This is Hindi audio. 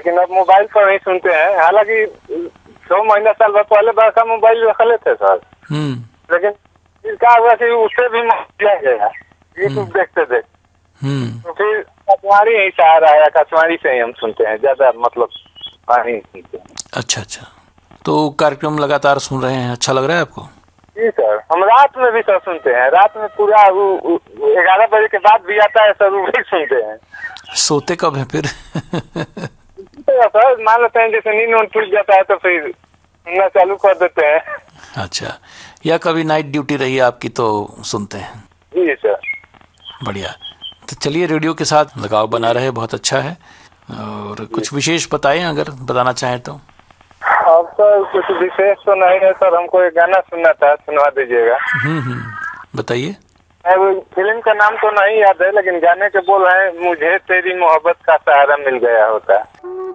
लेकिन अब मोबाइल पर ही सुनते हैं। हालांकि 6 महीना साल भर पहले बड़ा मोबाइल रख लेते सर, लेकिन इसका वैसे उससे भी गया यूट्यूब देखते तो फिर आकाशवाणी ही सहारा है, आकाशवाणी से ही हम सुनते हैं ज्यादा, मतलब पानी सुनते हैं। अच्छा अच्छा, तो कार्यक्रम लगातार सुन रहे हैं, अच्छा लग रहा है आपको? जी सर, हम रात में भी सर सुनते हैं, रात में पूरा 11 बजे के बाद भी आता है सर, वो भी सुनते हैं। सोते कब है फिर? सर मान लेते हैं जैसे नींद टूट जाता है तो फिर सुनना चालू कर देते हैं। अच्छा, या कभी नाइट ड्यूटी रही आपकी तो सुनते हैं? जी सर। बढ़िया, तो चलिए रेडियो के साथ लगाव बना रहे, बहुत अच्छा है। और कुछ विशेष बताएं अगर बताना चाहें तो। अब सर कुछ विशेष तो नहीं है सर, हमको एक गाना सुनना था, सुनवा दीजिएगा। बताइए। फिल्म का नाम तो नहीं याद है, लेकिन गाने के बोल है, मुझे तेरी मोहब्बत का सहारा मिल गया होता।